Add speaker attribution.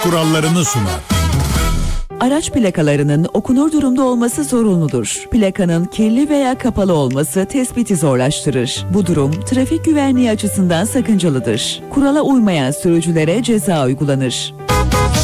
Speaker 1: kurallarını sunar.
Speaker 2: Araç plakalarının okunur durumda olması zorunludur. Plakanın kirli veya kapalı olması tespiti zorlaştırır. Bu durum trafik güvenliği açısından sakıncalıdır. Kurala uymayan sürücülere ceza uygulanır.